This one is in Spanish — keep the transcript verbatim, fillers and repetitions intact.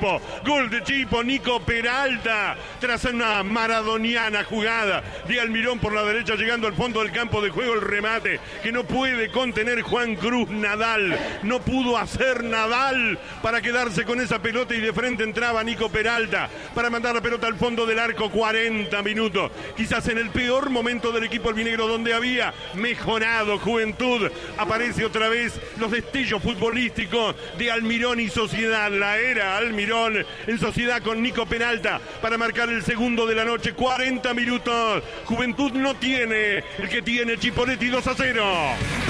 Chipo. Gol de Chipo, Nico Peralta. Tras una maradoniana jugada de Almirón por la derecha, llegando al fondo del campo de juego, el remate que no puede contener Juan Cruz Nadal. No pudo hacer Nadal para quedarse con esa pelota y de frente entraba Nico Peralta para mandar la pelota al fondo del arco. cuarenta minutos. Quizás en el peor momento del equipo albinegro, donde había mejorado Juventud. Aparece otra vez los destellos futbolísticos de Almirón y Sociedad. La era Almirón en sociedad con Nico Peralta para marcar el segundo de la noche. cuarenta minutos. Juventud no tiene el que tiene Chipoletti. Dos a cero.